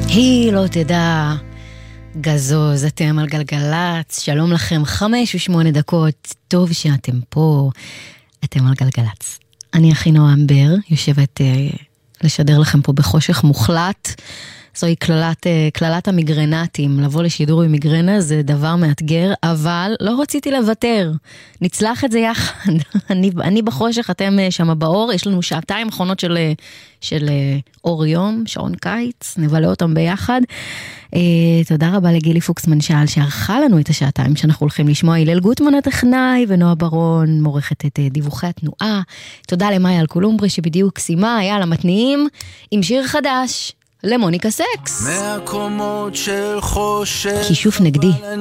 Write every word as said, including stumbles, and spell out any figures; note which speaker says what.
Speaker 1: היא לא תדע. גזוז, אתם על גלגלץ, שלום לכם, חמש ושמונה דקות, טוב שאתם פה, אתם על גלגלץ. אני אחינועם אמבר, יושבת אה, לשדר לכם פה בחושך מוחלט, זוהי כללת, אה, כללת המגרנטים, לבוא לשידור עם מגרנה זה דבר מאתגר, אבל לא רציתי לוותר, נצלח את זה יחד, אני, אני בחושך, אתם אה, שם באור, יש לנו שעתיים אחרונות של, של אה, אור יום, שעון קיץ, נבלה אותם ביחד, Uh, תודה רבה לגילי פוקסמן שעל שערכה לנו את השעתיים שאנחנו הולכים לשמוע, הלל גוטמן הטכנאי ונועה ברון מורכת את uh, דיווחי התנועה, תודה למאיה אלקולומברי שבדיוק סיימה, היה למתניעים עם שיר חדש למוניקה סקס,
Speaker 2: מהקומות של חושך
Speaker 1: כישוף נגדי.